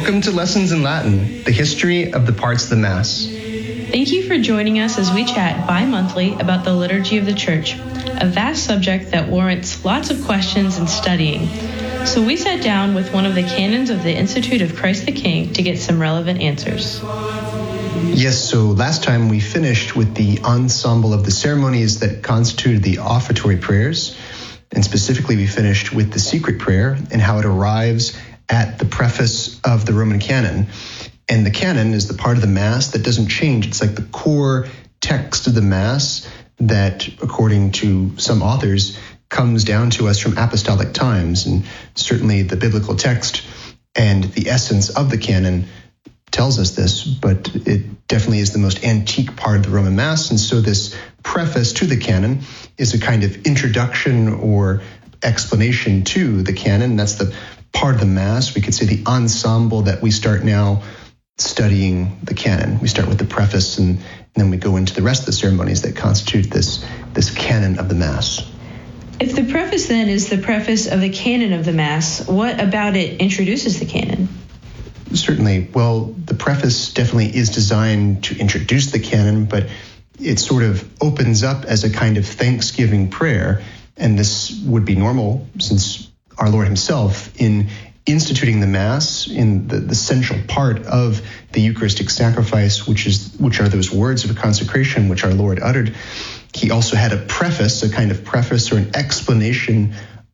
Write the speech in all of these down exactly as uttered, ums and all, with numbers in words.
Welcome to Lessons in Latin, the history of the parts of the Mass. Thank you for joining us as we chat bi-monthly about the liturgy of the Church, a vast subject that warrants lots of questions and studying. So we sat down with one of the canons of the Institute of Christ the King to get some relevant answers. Yes, so last time we finished with the ensemble of the ceremonies that constituted the offertory prayers, and specifically we finished with the secret prayer and how it arrives at the preface of the Roman canon. And the canon is the part of the Mass that doesn't change. It's like the core text of the Mass that, according to some authors, comes down to us from apostolic times. And certainly the biblical text and the essence of the canon tells us this, but it definitely is the most antique part of the Roman Mass. And so this preface to the canon is a kind of introduction or explanation to the canon. That's the part of the Mass, we could say the ensemble that we start now studying the canon. We start with the preface and, and then we go into the rest of the ceremonies that constitute this, this canon of the Mass. If the preface then is the preface of the canon of the Mass, what about it introduces the canon? Certainly. Well, the preface definitely is designed to introduce the canon, but it sort of opens up as a kind of thanksgiving prayer. And this would be normal since our Lord himself, in instituting the Mass, in the, the central part of the Eucharistic sacrifice, which is which are those words of consecration which our Lord uttered, he also had a preface, a kind of preface or an explanation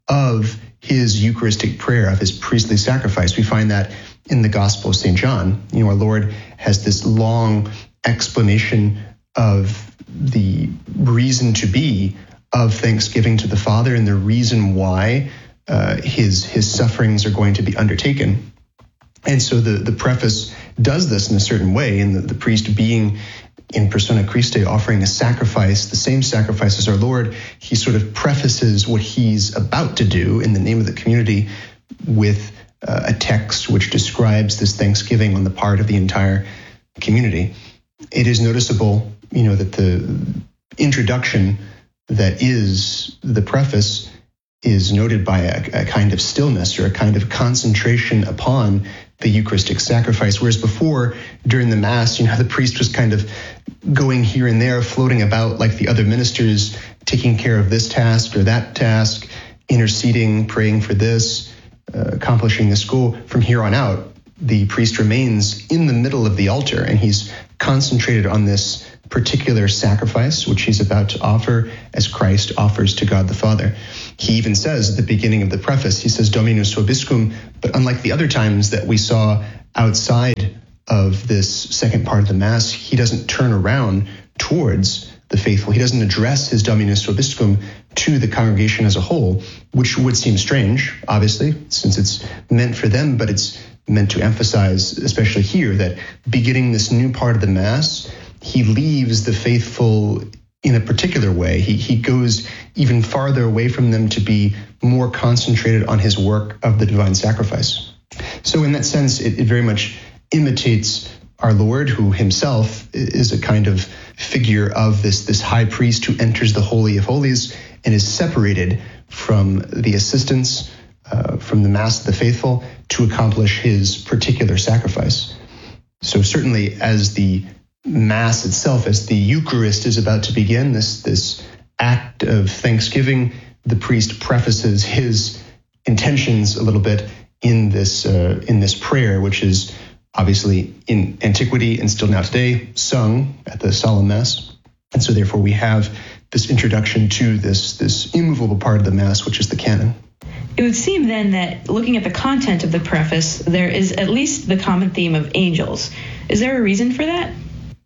of his Eucharistic prayer, of his priestly sacrifice. We find that in the Gospel of Saint John. You know, our Lord has this long explanation of the reason to be of thanksgiving to the Father and the reason why uh, his his sufferings are going to be undertaken. And so the, the preface does this in a certain way, and the, the priest being in persona Christi offering a sacrifice, the same sacrifice as our Lord, he sort of prefaces what he's about to do in the name of the community with uh, a text which describes this thanksgiving on the part of the entire community. It is noticeable, you know, that the introduction that is the preface is noted by a, a kind of stillness or a kind of concentration upon the Eucharistic sacrifice, whereas before, during the Mass, you know, the priest was kind of going here and there, floating about like the other ministers, taking care of this task or that task, interceding, praying for this, uh, accomplishing this goal. From here on out, the priest remains in the middle of the altar, and he's concentrated on this particular sacrifice, which he's about to offer as Christ offers to God the Father. He even says at the beginning of the preface, he says, Dominus vobiscum, but unlike the other times that we saw outside of this second part of the Mass, he doesn't turn around towards the faithful. He doesn't address his Dominus vobiscum to the congregation as a whole, which would seem strange, obviously, since it's meant for them, but it's meant to emphasize, especially here, that beginning this new part of the Mass, he leaves the faithful in a particular way. He he goes even farther away from them to be more concentrated on his work of the divine sacrifice. So in that sense, it, it very much imitates our Lord, who himself is a kind of figure of this, this high priest who enters the Holy of Holies and is separated from the assistants, uh, from the Mass of the faithful, to accomplish his particular sacrifice. So certainly as the Mass itself, as the Eucharist is about to begin, this this act of thanksgiving, the priest prefaces his intentions a little bit in this uh, in this prayer, which is obviously in antiquity and still now today sung at the solemn Mass. And so therefore we have this introduction to this this immovable part of the Mass, which is the canon. It would seem then that looking at the content of the preface, there is at least the common theme of angels. Is there a reason for that?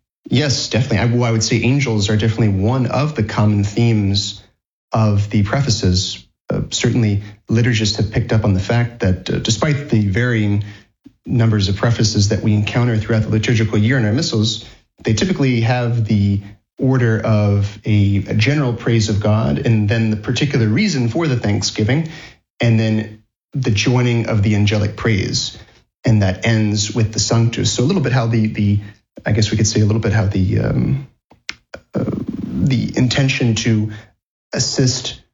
Yes, definitely. I, well, I would say angels are definitely one of the common themes of the prefaces. Uh, certainly, liturgists have picked up on the fact that uh, despite the varying numbers of prefaces that we encounter throughout the liturgical year in our missals, they typically have the order of a, a general praise of God, and then the particular reason for the thanksgiving, and then the joining of the angelic praise. And that ends with the Sanctus. So a little bit how the the I guess we could say a little bit how the um, uh, the intention to assist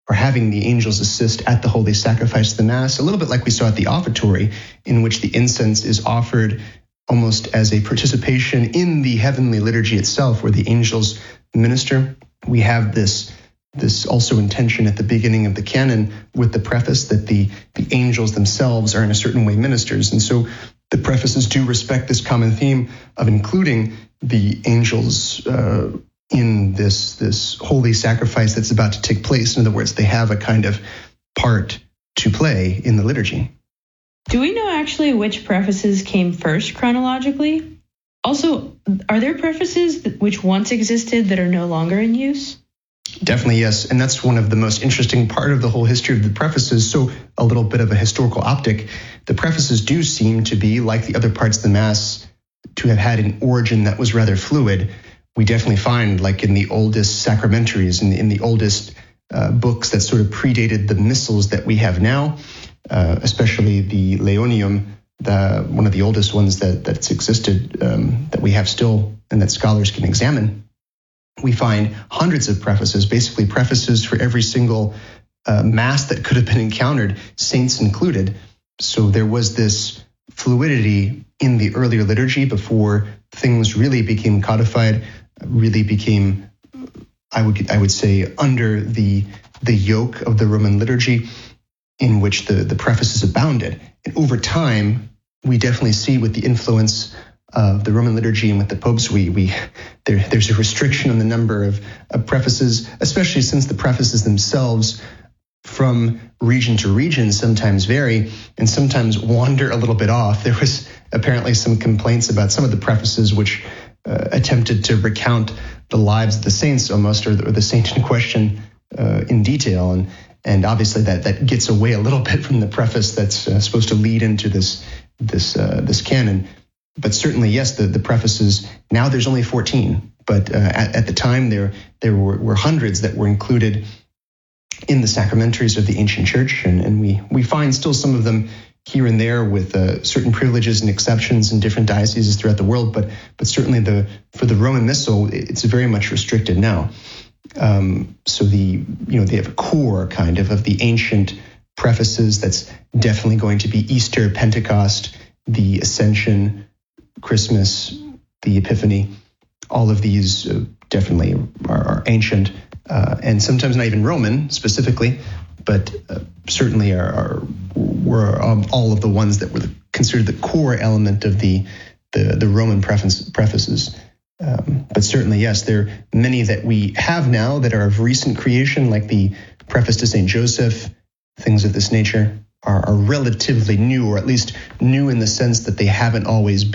or having the angels assist at the holy sacrifice of the Mass, a little bit like we saw at the offertory, in which the incense is offered almost as a participation in the heavenly liturgy itself, where the angels minister. We have this this also intention at the beginning of the canon with the preface that the, the angels themselves are in a certain way ministers. And so the prefaces do respect this common theme of including the angels uh, in this, this holy sacrifice that's about to take place. In other words, they have a kind of part to play in the liturgy. Do we know actually which prefaces came first chronologically? Also, are there prefaces that, which once existed that are no longer in use? Definitely, yes. And that's one of the most interesting part of the whole history of the prefaces. So a little bit of a historical optic. The prefaces do seem to be, like the other parts of the Mass, to have had an origin that was rather fluid. We definitely find, like in the oldest sacramentaries, in the, in the oldest uh, books that sort of predated the missals that we have now, uh, especially the Leonium, the, one of the oldest ones that, that's existed, um, that we have still and that scholars can examine. We find hundreds of prefaces, basically prefaces for every single uh, Mass that could have been encountered, saints included. So there was this fluidity in the earlier liturgy before things really became codified, really became, I would I would say, under the the yoke of the Roman liturgy, in which the, the prefaces abounded. And over time, we definitely see with the influence of the Roman liturgy and with the popes, we we there there's a restriction on the number of, of prefaces, especially since the prefaces themselves from region to region sometimes vary and sometimes wander a little bit off. There was apparently some complaints about some of the prefaces which uh, attempted to recount the lives of the saints almost, or the, or the saint in question uh, in detail, and and obviously that that gets away a little bit from the preface that's uh, supposed to lead into this this uh, this canon. But certainly, yes, the, the prefaces, now there's only fourteen, but uh, at, at the time there there were, were hundreds that were included in the sacramentaries of the ancient church, and, and we, we find still some of them here and there with uh, certain privileges and exceptions in different dioceses throughout the world, but but certainly the for the Roman Missal, it's very much restricted now. Um, so the you know they have a core kind of of the ancient prefaces that's definitely going to be Easter, Pentecost, the Ascension, Christmas, the Epiphany. All of these uh, definitely are, are ancient, uh, and sometimes not even Roman specifically, but uh, certainly are, are were um, all of the ones that were the, considered the core element of the the, the Roman preface, prefaces. Um, but certainly, yes, there are many that we have now that are of recent creation, like the preface to Saint Joseph. Things of this nature are, are relatively new, or at least new in the sense that they haven't always been